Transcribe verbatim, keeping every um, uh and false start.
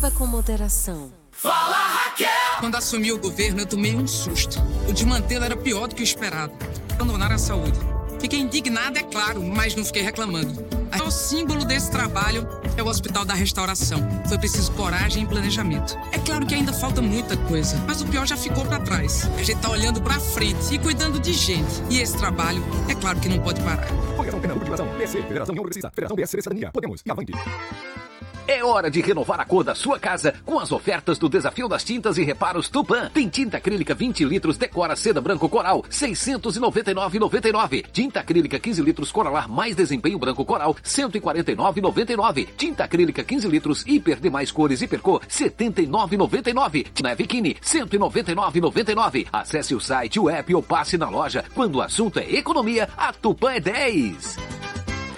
Beba com moderação. Fala, Raquel! Quando assumi o governo, eu tomei um susto. O desmantelo era pior do que o esperado. Abandonar a saúde. Fiquei indignada, é claro, mas não fiquei reclamando. O símbolo desse trabalho é o Hospital da Restauração. Foi preciso coragem e planejamento. É claro que ainda falta muita coisa, mas o pior já ficou pra trás. A gente tá olhando pra frente e cuidando de gente. E esse trabalho, é claro que não pode parar. Federação Pernambuco de Educação, P S C, Federação União Progressista, Federação B S C Cidadania, Podemos e Avante. É hora de renovar a cor da sua casa com as ofertas do Desafio das Tintas e Reparos Tupã. Tem tinta acrílica vinte litros Decora Seda Branco Coral, seiscentos e noventa e nove reais e noventa e nove centavos. Tinta acrílica quinze litros Coralar mais Desempenho Branco Coral, cento e quarenta e nove reais e noventa e nove centavos. Tinta acrílica quinze litros Hiper Demais Cores Hipercor, setenta e nove reais e noventa e nove centavos. Tinta Bikini, cento e noventa e nove reais e noventa e nove centavos. Acesse o site, o app ou passe na loja. Quando o assunto é economia, a Tupã é dez.